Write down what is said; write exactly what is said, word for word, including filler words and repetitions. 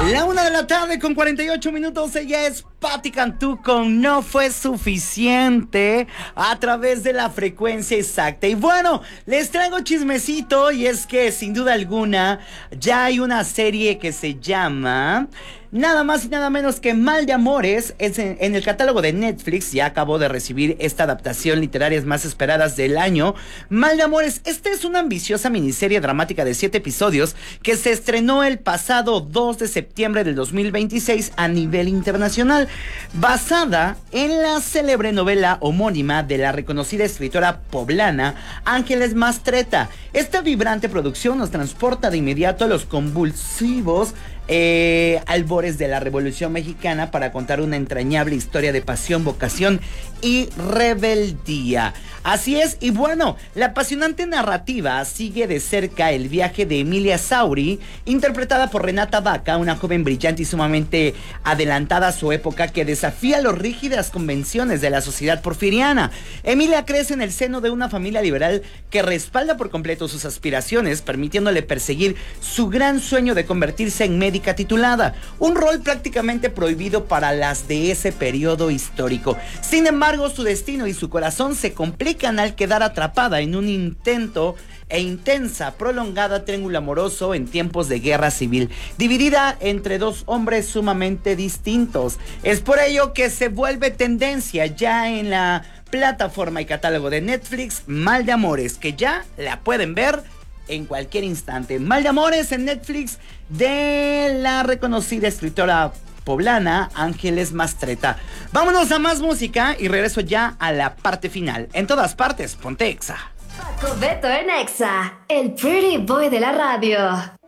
La una de la tarde con cuarenta y ocho minutos. Ella es Patti Cantú con No Fue Suficiente a través de la frecuencia exacta. Y bueno, les traigo chismecito, y es que sin duda alguna ya hay una serie que se llama nada más y nada menos que Mal de Amores. Es en, en el catálogo de Netflix. Ya acabó de recibir esta adaptación literaria más esperadas del año. Mal de Amores, esta es una ambiciosa miniserie dramática de siete episodios que se estrenó el pasado dos de septiembre del dos mil veintiséis a nivel internacional, basada en la célebre novela homónima de la reconocida escritora poblana Ángeles Mastretta. Esta vibrante producción nos transporta de inmediato a los convulsivos Eh, albores de la Revolución Mexicana para contar una entrañable historia de pasión, vocación y rebeldía. Así es, y bueno, la apasionante narrativa sigue de cerca el viaje de Emilia Sauri, interpretada por Renata Vaca, una joven brillante y sumamente adelantada a su época que desafía las rígidas convenciones de la sociedad porfiriana. Emilia crece en el seno de una familia liberal que respalda por completo sus aspiraciones, permitiéndole perseguir su gran sueño de convertirse en médica titulada, un rol prácticamente prohibido para las de ese periodo histórico. Sin embargo, su destino y su corazón se complican al quedar atrapada en un intento e intensa, prolongada triángulo amoroso en tiempos de guerra civil, dividida entre dos hombres sumamente distintos. Es por ello que se vuelve tendencia ya en la plataforma y catálogo de Netflix, Mal de Amores, que ya la pueden ver en cualquier instante. Mal de Amores en Netflix, de la reconocida escritora poblana Ángeles Mastretta. Vámonos a más música y regreso ya a la parte final. En todas partes, ponte Exa. Paco Beto en Exa, el pretty boy de la radio.